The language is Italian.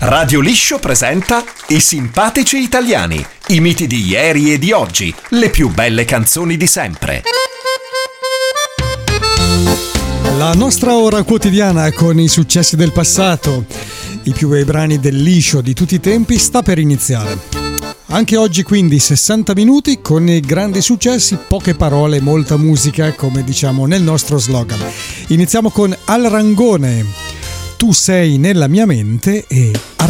Radio Liscio presenta I simpatici italiani, i miti di ieri e di oggi, le più belle canzoni di sempre. La nostra ora quotidiana con i successi del passato, i più bei brani del liscio di tutti i tempi, sta per iniziare. Anche oggi quindi 60 minuti con i grandi successi, poche parole, molta musica, come diciamo nel nostro slogan. Iniziamo con Al Rangone, Tu sei nella mia mente, e